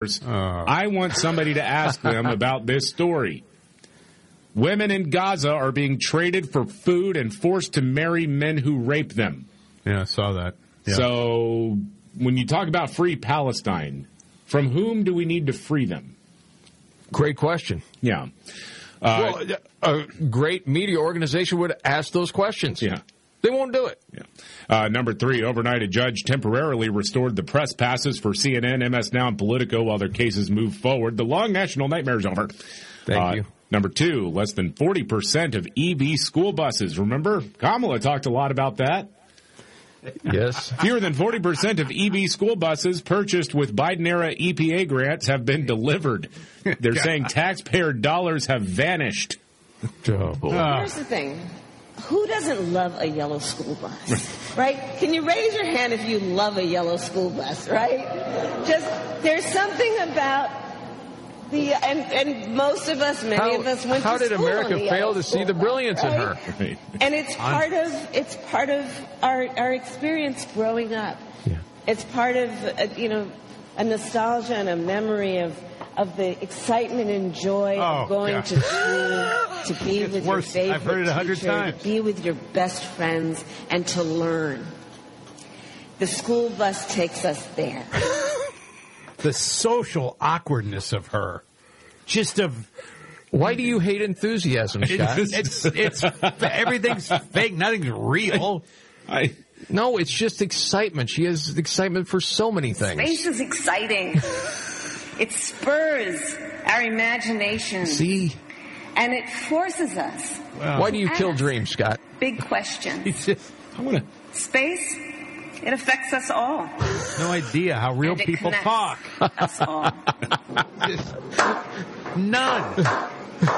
I want somebody to ask them about this story. Women in Gaza are being traded for food and forced to marry men who rape them. Yeah, I saw that. Yeah. So when you talk about free Palestine, from whom do we need to free them? Great question. Yeah. Well, a great media organization would ask those questions. Yeah. They won't do it. Yeah. Number 3, overnight a judge temporarily restored the press passes for CNN, MS Now, and Politico while their cases move forward. The long national nightmare is over. Thank you. Number 2, less than 40% of EV school buses. Remember, Kamala talked a lot about that. Yes. Fewer than 40% of EV school buses purchased with Biden-era EPA grants have been delivered. They're saying taxpayer dollars have vanished. Oh, boy. Here's the thing. Who doesn't love a yellow school bus, right? Can you raise your hand if you love a yellow school bus, right? There's something about and most of us, many of us went to school. How did America fail to see the brilliance in her? Right. And it's part of our experience growing up. Yeah. It's part of a nostalgia and a memory of the excitement and joy of going to school, to be with your favorite I've heard it 100 teacher, times. to be with your best friends, and to learn. The school bus takes us there. The social awkwardness of her. Why do you hate enthusiasm, Scott? It's everything's fake. Nothing's real. No, it's just excitement. She has excitement for so many things. Space is exciting. It spurs our imagination. See? And it forces us. Why do you kill dreams, Scott? Big question. Space, it affects us all. No idea how real people talk. Us all. None.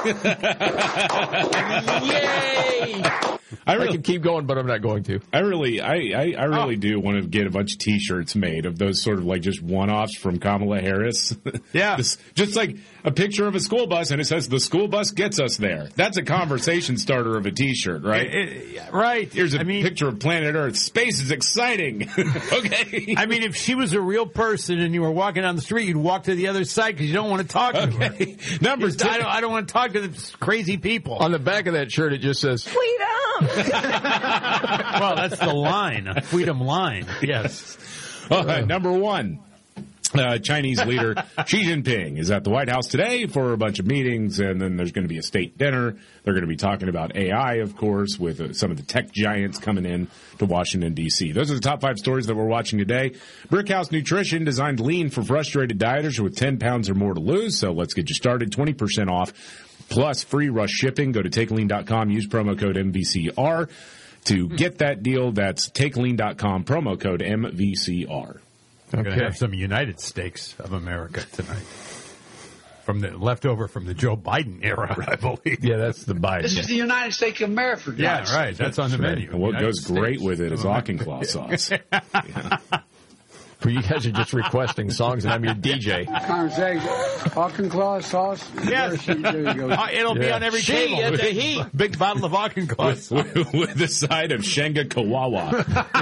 Yay! I can keep going, but I'm not going to. I really do want to get a bunch of T-shirts made of those sort of like just one-offs from Kamala Harris. Yeah. Just like a picture of a school bus, and it says, the school bus gets us there. That's a conversation starter of a T-shirt, right? Right. Here's a picture of planet Earth. Space is exciting. Okay. I mean, if she was a real person and you were walking down the street, you'd walk to the other side because you don't want to talk to her. Number 2. I don't want to talk to the crazy people. On the back of that shirt, it just says, Freedom! Well, that's the line, a freedom line. Yes. Number 1. Chinese leader Xi Jinping is at the White House today for a bunch of meetings, and then there's going to be a state dinner. They're going to be talking about AI, of course, with some of the tech giants coming in to Washington, D.C. Those are the top 5 stories that we're watching today. Brickhouse Nutrition designed lean for frustrated dieters with 10 pounds or more to lose, so let's get you started. 20% off, plus free rush shipping. Go to TakeLean.com, use promo code MVCR to get that deal. That's TakeLean.com, promo code MVCR. We're going to have some United Steaks of America tonight. From the leftover from the Joe Biden era, I believe. Yeah, that's the Biden. This is the United States of America. Yeah, right. That's on the menu. And what goes great with it is Auchinclaw sauce. Yeah. For you guys are just requesting songs, and I'm your DJ. Auchinclaw sauce? Yes. It'll be on every table. At the heat. Big bottle of Auchinclaw sauce. With the side of Shenga Kawawa.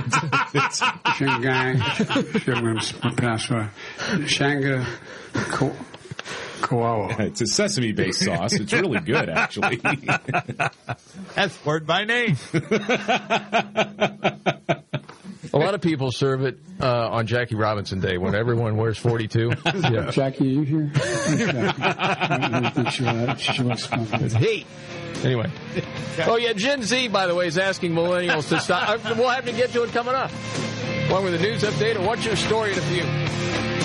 Shanga Kawawa. It's a sesame-based sauce. It's really good, actually. That's word by name. A lot of people serve it on Jackie Robinson Day when everyone wears 42. Yeah. Jackie, are you here? I think she wants to come. Hey. Anyway. Oh, yeah, Gen Z, by the way, is asking millennials to stop. We'll have to get to it coming up. Along with a news update and what's your story in a few.